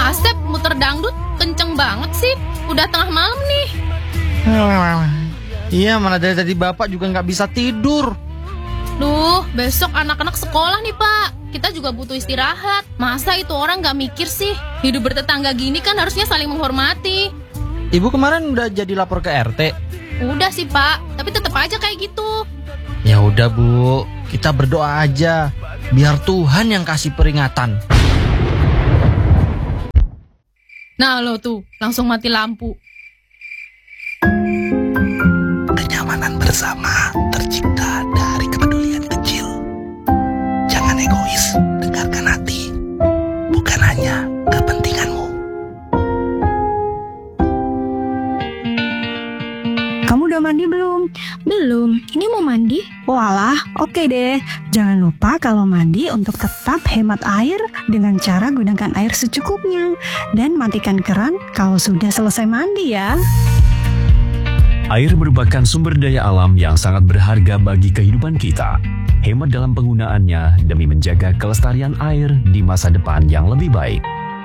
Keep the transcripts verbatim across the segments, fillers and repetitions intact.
Asep muter dangdut kenceng banget sih. Udah tengah malam nih. Iya, mana dari tadi bapak juga gak bisa tidur. Duh, besok anak-anak sekolah nih Pak. Kita juga butuh istirahat. Masa itu orang gak mikir sih? Hidup bertetangga gini kan harusnya saling menghormati. Ibu kemarin udah jadi lapor ke R T? Udah sih Pak, tapi tetap aja kayak gitu. Ya udah Bu, kita berdoa aja biar Tuhan yang kasih peringatan. Nah lo tuh, langsung mati lampu. Kenyamanan bersama tercipta dari kepedulian kecil. Jangan egois, dengarkan hati, bukan hanya kepentinganmu. Kamu udah mandi belum? Belum, ini mau mandi. Walah, oke deh. Jangan lupa kalau mandi untuk tetap hemat air dengan cara gunakan air secukupnya. Dan matikan keran kalau sudah selesai mandi ya. Air merupakan sumber daya alam yang sangat berharga bagi kehidupan kita. Hemat dalam penggunaannya demi menjaga kelestarian air di masa depan yang lebih baik.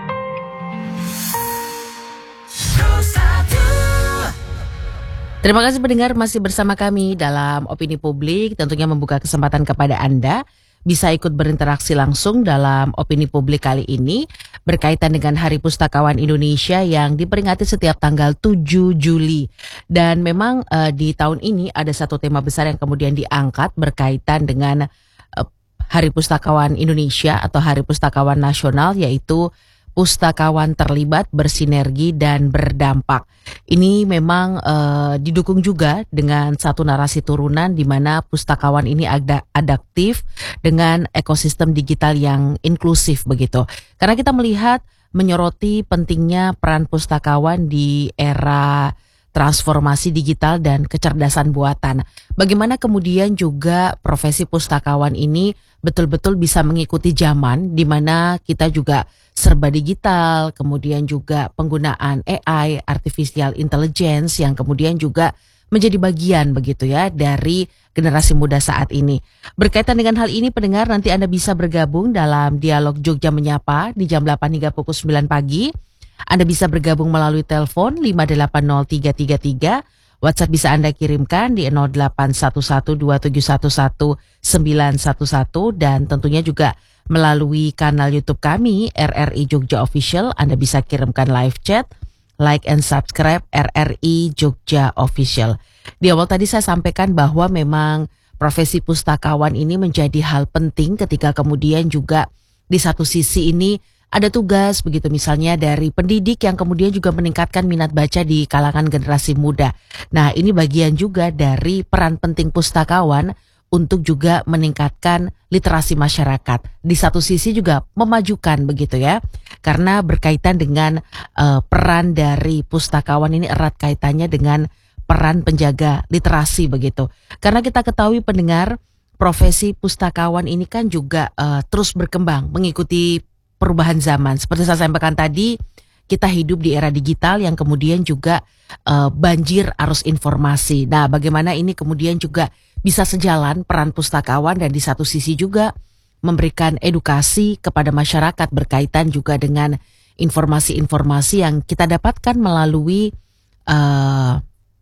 Terima kasih pendengar masih bersama kami dalam Opini Publik, tentunya membuka kesempatan kepada Anda bisa ikut berinteraksi langsung dalam Opini Publik kali ini berkaitan dengan Hari Pustakawan Indonesia yang diperingati setiap tanggal tujuh Juli. Dan memang uh, di tahun ini ada satu tema besar yang kemudian diangkat berkaitan dengan uh, Hari Pustakawan Indonesia atau Hari Pustakawan Nasional, yaitu Pustakawan terlibat, bersinergi, dan berdampak. Ini memang uh, didukung juga dengan satu narasi turunan di mana pustakawan ini ada adaptif dengan ekosistem digital yang inklusif begitu. Karena kita melihat menyoroti pentingnya peran pustakawan di era transformasi digital dan kecerdasan buatan. Bagaimana kemudian juga profesi pustakawan ini betul-betul bisa mengikuti zaman di mana kita juga serba digital, kemudian juga penggunaan A I, artificial intelligence yang kemudian juga menjadi bagian begitu ya dari generasi muda saat ini. Berkaitan dengan hal ini pendengar, nanti Anda bisa bergabung dalam dialog Jogja Menyapa di jam delapan hingga pukul sembilan pagi. Anda bisa bergabung melalui telepon lima delapan nol tiga tiga tiga, WhatsApp bisa Anda kirimkan di nol delapan satu satu dua tujuh satu satu sembilan satu satu dan tentunya juga melalui kanal YouTube kami R R I Jogja Official. Anda bisa kirimkan live chat, like and subscribe R R I Jogja Official. Di awal tadi saya sampaikan bahwa memang profesi pustakawan ini menjadi hal penting ketika kemudian juga di satu sisi ini ada tugas begitu misalnya dari pendidik yang kemudian juga meningkatkan minat baca di kalangan generasi muda. Nah, ini bagian juga dari peran penting pustakawan untuk juga meningkatkan literasi masyarakat. Di satu sisi juga memajukan begitu ya. Karena berkaitan dengan uh, peran dari pustakawan ini erat kaitannya dengan peran penjaga literasi begitu. Karena kita ketahui pendengar, profesi pustakawan ini kan juga uh, terus berkembang mengikuti perubahan zaman. Seperti saya sampaikan tadi, kita hidup di era digital yang kemudian juga uh, banjir arus informasi. Nah, bagaimana ini kemudian juga bisa sejalan peran pustakawan dan di satu sisi juga memberikan edukasi kepada masyarakat berkaitan juga dengan informasi-informasi yang kita dapatkan melalui uh,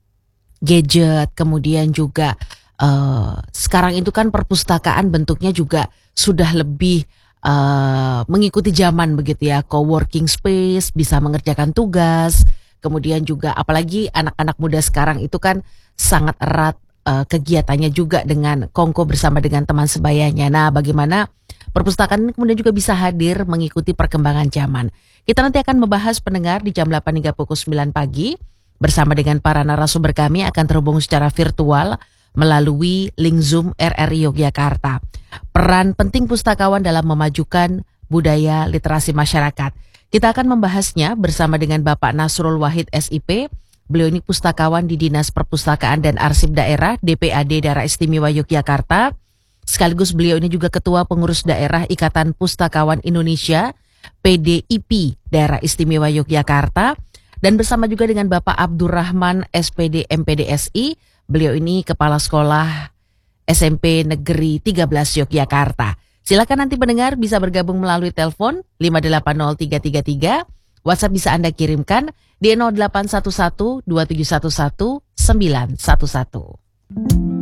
gadget, kemudian juga uh, sekarang itu kan perpustakaan bentuknya juga sudah lebih Uh, mengikuti zaman begitu ya, co-working space, bisa mengerjakan tugas, kemudian juga apalagi anak-anak muda sekarang itu kan sangat erat uh, kegiatannya juga dengan kongko bersama dengan teman sebayanya. Nah, bagaimana perpustakaan ini kemudian juga bisa hadir mengikuti perkembangan zaman. Kita nanti akan membahas pendengar di jam delapan hingga pukul sembilan pagi bersama dengan para narasumber kami akan terhubung secara virtual melalui link Zoom R R I Yogyakarta. Peran penting pustakawan dalam memajukan budaya literasi masyarakat. Kita akan membahasnya bersama dengan Bapak Nasrul Wahid S I P. Beliau ini pustakawan di Dinas Perpustakaan dan Arsip Daerah D P A D Daerah Istimewa Yogyakarta. Sekaligus beliau ini juga Ketua Pengurus Daerah Ikatan Pustakawan Indonesia P D I P Daerah Istimewa Yogyakarta. Dan bersama juga dengan Bapak Abdurrahman S P D M P D S I. Beliau ini Kepala Sekolah S M P Negeri tiga belas Yogyakarta. Silakan nanti pendengar bisa bergabung melalui telepon lima delapan nol tiga tiga tiga, WhatsApp bisa Anda kirimkan di nol delapan satu satu dua tujuh satu satu sembilan satu satu.